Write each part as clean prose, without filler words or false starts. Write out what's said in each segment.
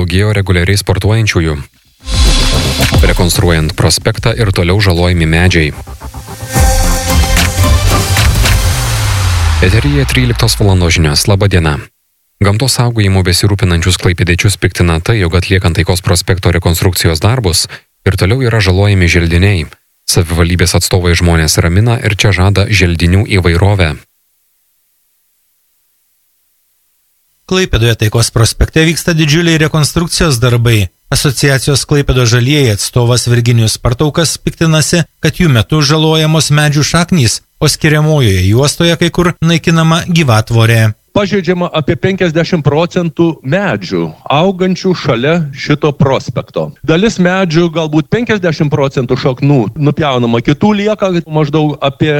padaugėjo reguliariai sportuojančiųjų. Rekonstruojant prospektą ir toliau žalojami medžiai. Eteryje 13 val. Žinios. Labą dieną. Gamtos saugojimu besirūpinančius klaipėdiečius piktina tai, jog atliekant Taikos prospekto rekonstrukcijos darbus ir toliau yra žalojami želdiniai. Savivaldybės atstovai žmonės ramina ir čia žada želdinių įvairovę. Klaipėdoje Taikos prospekte vyksta didžiuliai rekonstrukcijos darbai. Asociacijos Klaipėdo žalieji atstovas Virginijus Partaukas piktinasi, kad jų metu žalojamos medžių šaknys, o skiriamojoje juostoje kai kur naikinama gyvatvorė. Pažeidžiama apie 50% medžių augančių šalia šito prospekto. Dalis medžių, galbūt 50% šaknų nupjaunama, kitų lieka maždaug apie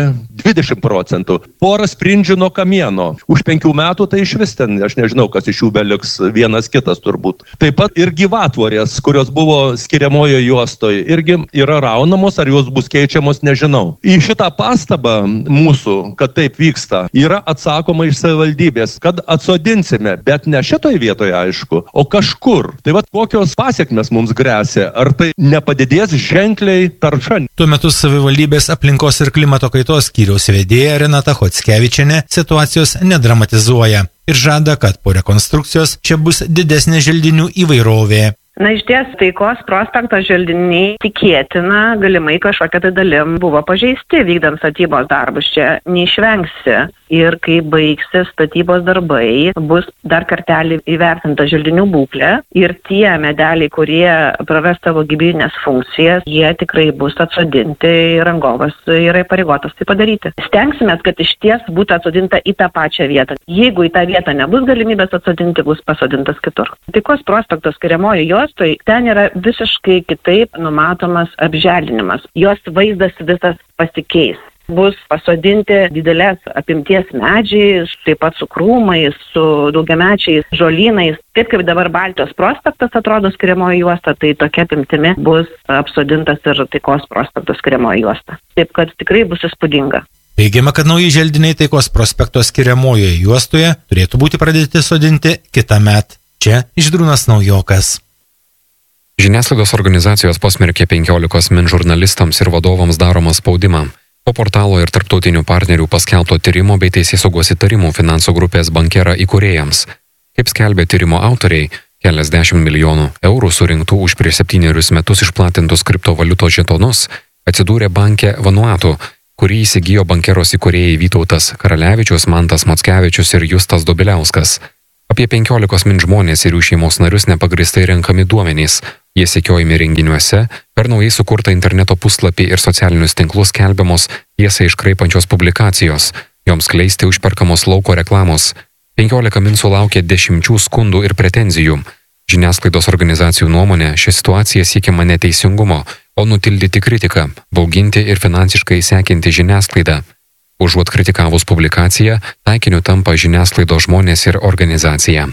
20%. Pora sprindžių nuo kamieno. Už 5 metų tai iš vis ten, aš nežinau, kas iš jų beliks, vienas kitas turbūt. Taip pat ir gyvatvorės, kurios buvo skiriamojo juostoje, irgi yra raunamos, ar jos bus keičiamos, nežinau. Į šitą pastabą mūsų, kad taip vyksta, yra atsakoma iš savivaldybės, kad atsodinsime, bet ne šitoj vietoje, aišku, o kažkur. Tai vat kokios pasiekmes mums gresia, ar tai nepadidės ženkliai tarša. Tuo metu savivaldybės aplinkos ir klimato kaitos skyriaus vedėja Renata Chockevičienė situacijos nedramatizuoja ir žada, kad po rekonstrukcijos čia bus didesnė želdinių įvairovė. Na, iš ties, Taikos prospekto želdiniai tikėtina, galimai kažkokia tai dalim buvo pažeisti vykdant statybos darbus. Čia neišvengsi. Ir kai baigsis statybos darbai, bus dar kartelį įvertinta želdinių būklė ir tie medeliai, kurie praras savo gyvybines funkcijas, jie tikrai bus atsodinti ir rangovas yra įpareigotas tai padaryti. Stengsimės, kad iš ties būtų atsodinta į tą pačią vietą. Jeigu į tą vietą nebus galimybės atsodinti, bus pasodintas kitur. Taikos prospekto skiriamojo juostoj, ten yra visiškai kitaip numatomas apželdinimas. Jos vaizdas visas pasikeis. Bus pasodinti didelės apimties medžiai, taip pat su krūmais, su daugiamečiais žolynais. Taip kaip dabar Baltijos prospektas atrodo skiriamoji juosta, tai tokia apimtimi bus apsodintas ir Taikos prospekto skiriamoji juosta. Taip kad tikrai bus įspūdinga. Teigiama, kad nauji želdiniai Taikos prospekto skiriamojoje juostoje turėtų būti pradėti sodinti kitąmet. Čia Žydrūnas Naujokas. Žiniasklaidos organizacijos pasmerkė 15 min žurnalistams ir vadovams daromą spaudimą. Po portalo ir tarptautinių partnerių paskelbto tyrimo bei teisėsaugos įtarimų finansų grupės Bankera įkūrėjams. Kaip skelbė tyrimo autoriai, keliasdešimt milijonų eurų surinktų už prieš 7 metus išplatintus kriptovaliutos žetonus atsidūrė banke Vanuatu, kurį įsigijo Bankeros įkūrėjai Vytautas Karalevičius, Mantas Mockevičius ir Justas Dobiliauskas. Apie 15 min žmonės ir jų šeimos narius nepagristai renkami duomenys. Jie sekiojami renginiuose, per naujai sukurtą interneto puslapį ir socialinius tinklus skelbiamos tiesą iškraipančios publikacijos. Joms kleisti užperkamos lauko reklamos. 15 min sulaukė 10 skundų ir pretenzijų. Žiniasklaidos organizacijų nuomonė, ši situacija siekiama neteisingumo, o nutildyti kritiką, bauginti ir finansiškai sekinti žiniasklaidą. Užuot kritikavus publikaciją, taikiniu tampa žiniasklaidos žmonės ir organizacija.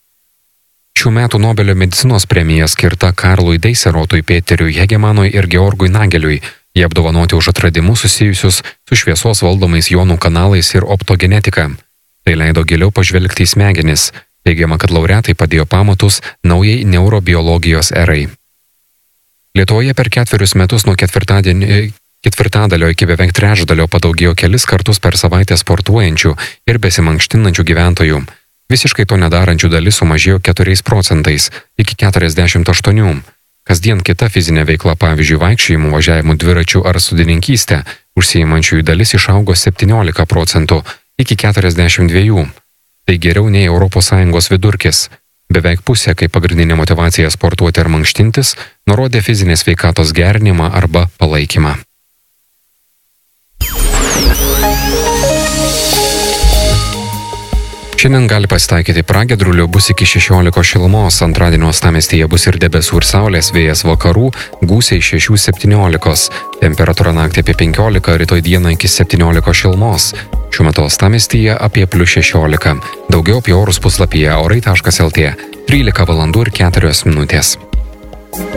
Šių metų Nobelio medicinos premija skirta Karlui Deiserotui, Peteriui Hegemanui ir Georgui Nageliui. Jie apdovanoti už atradimus susijusius su šviesos valdomais jonų kanalais ir optogenetika. Tai leido giliau pažvelgti į smegenis. Teigiama, kad laureatai padėjo pamatus naujai neurobiologijos erai. Lietuvoje per 4 metus nuo ketvirtadalio iki beveik trečdalio padaugėjo kelis kartus per savaitę sportuojančių ir besimankštinančių gyventojų. Visiškai to nedarančių dalis sumažėjo 4% iki 48%. Kasdien kita fizinė veikla, pavyzdžiui, vaikščiojimų, važiavimų dviračių ar sodininkystė, užsiimančiųjų dalis išaugo 17% iki 42%. Tai geriau nei ES vidurkis. Beveik pusė, kaip pagrindinė motyvacija sportuoti ar mankštintis, nurodė fizinės veikatos gerinimą arba palaikymą. Šiandien gali pasitaikyti pragiedrulių, bus iki 16 šilumos, antradienio uostamiestyje bus ir debesų ir saulės, vėjas vakarų, gūsiai 6–17, temperatūra naktį apie 15, rytoj dieną iki 17 šilumos. Šiuo metu uostamiestyje apie +16. Daugiau apie orus puslapyje orai.lt. 13 val. ir 4 minutės.